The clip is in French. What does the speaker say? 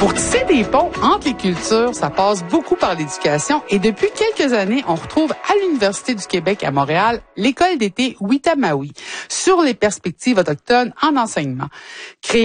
Pour tisser des ponts entre les cultures, ça passe beaucoup par l'éducation et depuis quelques années, on retrouve à l'Université du Québec à Montréal l'école d'été Witamawi sur les perspectives autochtones en enseignement. Créée